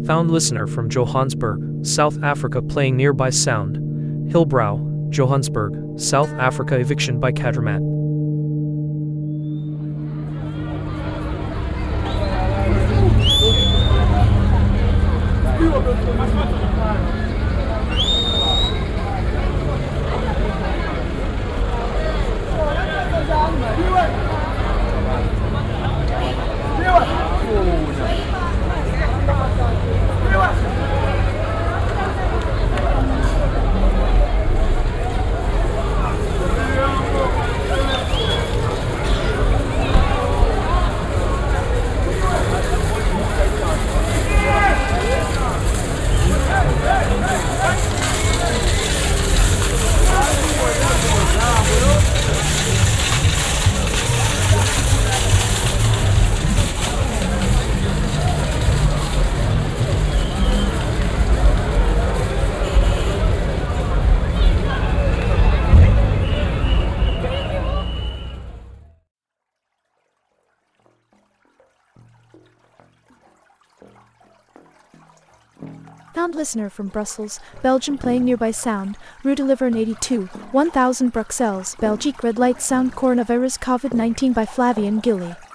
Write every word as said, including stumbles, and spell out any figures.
Found listener from Johannesburg, South Africa playing Nearby Sound. Hillbrow, Johannesburg, South Africa. Eviction by Kadramat. Found listener from Brussels, Belgium playing Nearby Sound, Rue de Livern eighty-two, one thousand Bruxelles, Belgique. Red light sound coronavirus COVID nineteen by Flavian Gilly.